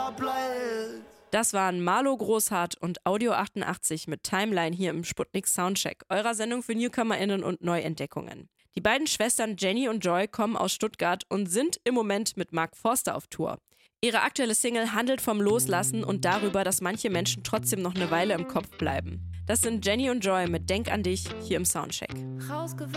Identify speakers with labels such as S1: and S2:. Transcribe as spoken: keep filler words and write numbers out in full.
S1: Das waren Marlo Großhardt und Audio achtundachtzig mit Timeline hier im Sputnik Soundcheck, eurer Sendung für NewcomerInnen und Neuentdeckungen. Die beiden Schwestern Jenny und Joy kommen aus Stuttgart und sind im Moment mit Mark Forster auf Tour. Ihre aktuelle Single handelt vom Loslassen und darüber, dass manche Menschen trotzdem noch eine Weile im Kopf bleiben. Das sind Jenny und Joy mit Denk an dich hier im Soundcheck.